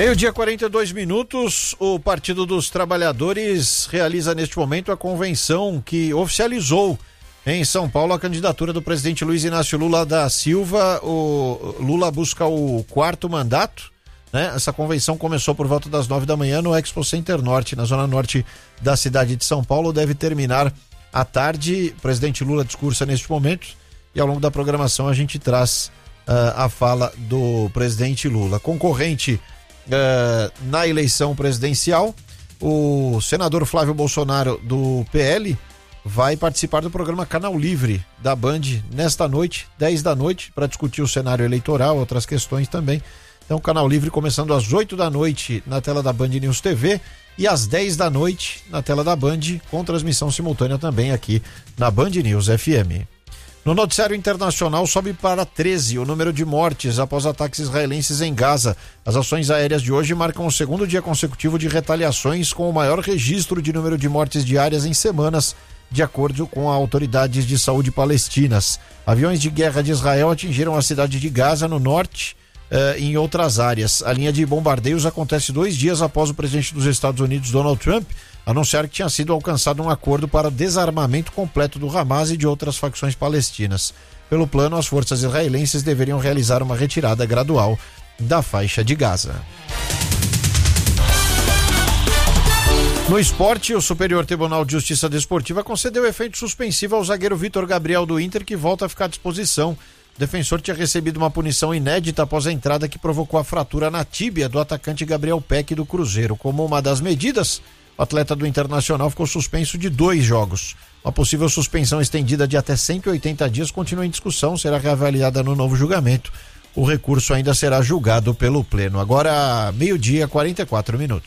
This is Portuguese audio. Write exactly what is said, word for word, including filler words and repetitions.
Meio-dia, quarenta e dois minutos, o Partido dos Trabalhadores realiza neste momento a convenção que oficializou em São Paulo a candidatura do presidente Luiz Inácio Lula da Silva. O Lula busca o quarto mandato, né? Essa convenção começou por volta das nove da manhã no Expo Center Norte, na zona norte da cidade de São Paulo, deve terminar à tarde. O presidente Lula discursa neste momento e ao longo da programação a gente traz uh, a fala do presidente Lula. Concorrente Uh, na eleição presidencial, o senador Flávio Bolsonaro do P L vai participar do programa Canal Livre da Band nesta noite, dez da noite, para discutir o cenário eleitoral, outras questões também. Então, Canal Livre começando às oito da noite na tela da Band News T V e às dez da noite na tela da Band, com transmissão simultânea também aqui na Band News F M. No noticiário internacional, sobe para treze o número de mortes após ataques israelenses em Gaza. As ações aéreas de hoje marcam o segundo dia consecutivo de retaliações, com o maior registro de número de mortes diárias em semanas, de acordo com autoridades de saúde palestinas. Aviões de guerra de Israel atingiram a cidade de Gaza, no norte, eh, e em outras áreas. A linha de bombardeios acontece dois dias após o presidente dos Estados Unidos, Donald Trump, anunciar que tinha sido alcançado um acordo para desarmamento completo do Hamas e de outras facções palestinas. Pelo plano, as forças israelenses deveriam realizar uma retirada gradual da faixa de Gaza. No esporte, o Superior Tribunal de Justiça Desportiva concedeu efeito suspensivo ao zagueiro Vitor Gabriel do Inter, que volta a ficar à disposição. O defensor tinha recebido uma punição inédita após a entrada que provocou a fratura na tíbia do atacante Gabriel Peck do Cruzeiro. Como uma das medidas, o atleta do Internacional ficou suspenso de dois jogos. Uma possível suspensão estendida de até cento e oitenta dias continua em discussão, será reavaliada no novo julgamento. O recurso ainda será julgado pelo Pleno. Agora, meio-dia, quarenta e quatro minutos.